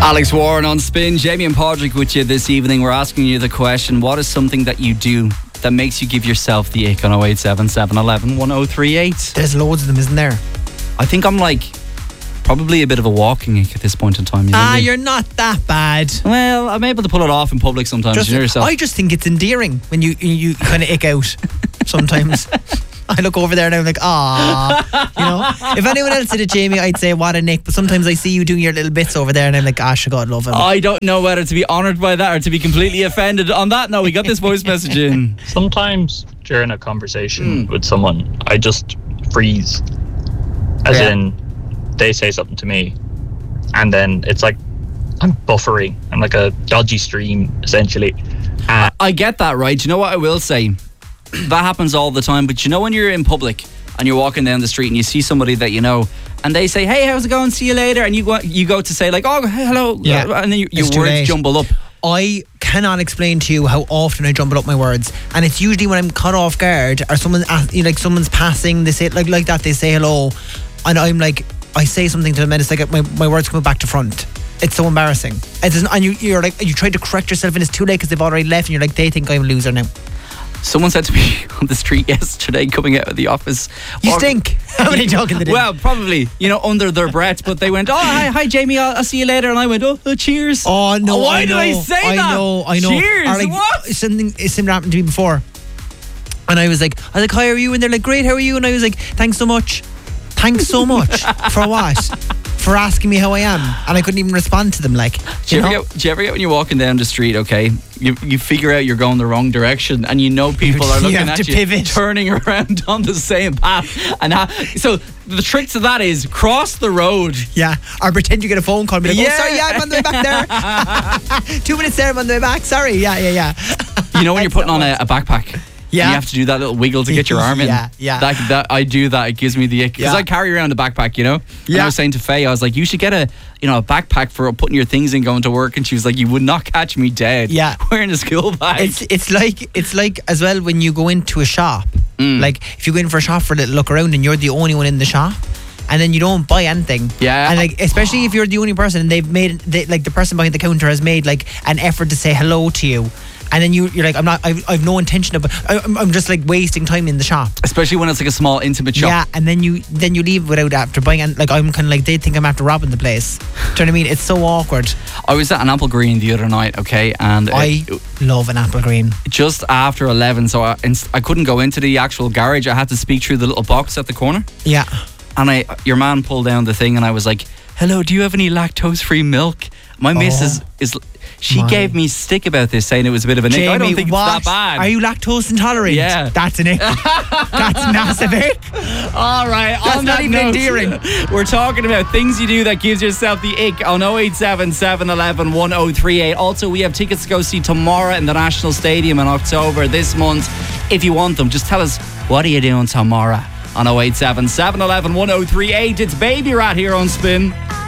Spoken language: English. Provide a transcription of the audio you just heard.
Alex Warren on Spin. Jamie and Padraig with you this evening. We're asking you the question, what is something that you do that makes you give yourself the ick on 087 711 1038? There's loads of them, isn't there? I think I'm like probably a bit of a walking ick at this point in time. You're not that bad. Well, I'm able to pull it off in public sometimes. You know yourself. I just think it's endearing when you kind of ick out sometimes. I look over there and I'm like, if anyone else did it, Jamie, I'd say what a nick. But sometimes I see you doing your little bits over there and I'm like, God love him. I don't know whether to be honoured by that or to be completely offended. On that note, we got this voice message in. Sometimes during a conversation with someone, I just freeze. As in, they say something to me and then it's like I'm buffering. I'm like a dodgy stream, essentially. I get that, right? You know what I will say? That happens all the time, but you know when you're in public and you're walking down the street and you see somebody that you know and they say, hey, how's it going, see you later, and you go to say like, oh, hello, and then your words jumble up. I cannot explain to you how often I jumble up my words, and it's usually when I'm caught off guard or someone's passing, they say like that, they say hello and I'm like, I say something to them and it's like my words come back to front. It's so embarrassing. And you're like, you try to correct yourself and it's too late because they've already left and you're like, they think I'm a loser now. Someone said to me on the street yesterday coming out of the office, you stink. How many talking to them? Well, probably, under their breath, but they went, oh, hi Jamie, I'll see you later. And I went, oh, cheers. Oh, no. Why did I say that? I know. Cheers. Or like, what? Something happened to me before. And I was like, hi, how are you? And they're like, great, how are you? And I was like, thanks so much. Thanks so much. For what? For asking me how I am. And I couldn't even respond to them. Like, do you ever get when you're walking down the street, okay, you figure out you're going the wrong direction and people are looking at you pivot. Turning around on the same path. So the trick to that is cross the road. Yeah. Or pretend you get a phone call and be like, oh, sorry, I'm on the way back there. 2 minutes there, I'm on the way back. Sorry. Yeah. You know when you're putting on a backpack? Yeah. You have to do that little wiggle to get your arm in. Yeah. That I do that. It gives me the ick. Because I carry around a backpack, And I was saying to Faye, I was like, you should get a backpack for putting your things in going to work. And she was like, you would not catch me dead wearing a school bag. It's like as well when you go into a shop. Like if you go in for a shop for a little look around and you're the only one in the shop. And then you don't buy anything. Yeah. And like, especially if you're the only person and the person behind the counter has made like an effort to say hello to you. And then you're like, I've no intention of, I'm just like wasting time in the shop. Especially when it's like a small intimate shop. Yeah, and then you leave without after buying, and like I'm kind of like, they think I'm after robbing the place. Do you know what I mean? It's so awkward. I was at an Apple Green the other night, okay, and I love an Apple Green. Just after 11, so I couldn't go into the actual garage. I had to speak through the little box at the corner. Yeah. And your man pulled down the thing, and I was like, hello, do you have any lactose-free milk? My missus she gave me stick about this, saying it was a bit of an ick. I don't think it's that bad. Are you lactose intolerant? Yeah. That's an ick. That's massive ick. All right. That's not even endearing. We're talking about things you do that gives yourself the ick on 087 711 1038. Also, we have tickets to go see Tomorrow in the National Stadium in October this month. If you want them, just tell us, what are you doing tomorrow? On 087 711 1038. It's Baby Rat here on Spin.